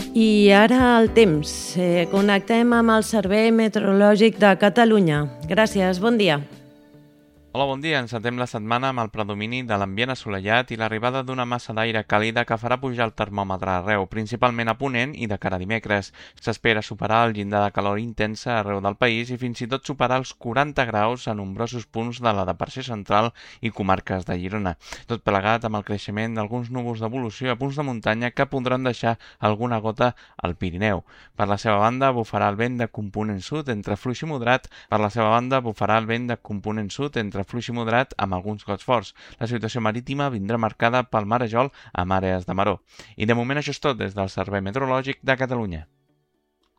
I ara el temps. Connectem amb el Servei Meteorològic de Catalunya. Gràcies, bon dia. Hola, bon dia. Encetem la setmana amb el predomini de l'ambient assolellat i l'arribada d'una massa d'aire càlida que farà pujar el termòmetre arreu, principalment a Ponent i de cara a dimecres. S'espera superar el llindar de calor intensa arreu del país i fins i tot superar els 40 graus a nombrosos punts de la depressió central i comarques de Girona. Tot plegat amb el creixement d'alguns núvols d'evolució a punts de muntanya que podran deixar alguna gota al Pirineu. Per la seva banda, bufarà el vent de component sud entre fluix i moderat. Fluix i moderat amb alguns gots forts. La situació marítima vindrà marcada pel marejol amb àrees de maror. I de moment això és tot des del Servei Meteorològic de Catalunya.